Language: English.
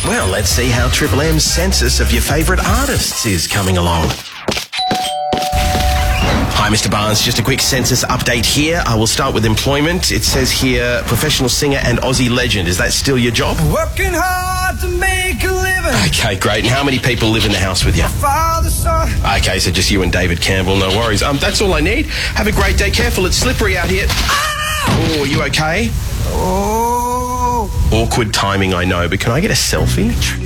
Well, let's see how Triple M's census of your favourite artists is coming along. Hi, Mr. Barnes. Just a quick census update here. I will start with employment. It says here, professional singer and Aussie legend. Is that still your job? Working hard to make a living. Okay, great. And how many people live in the house with you? Father, son. Okay, so just you and David Campbell. No worries. That's all I need. Have a great day. Careful, it's slippery out here. Oh, are you okay? Oh. Awkward timing, I know, but can I get a selfie?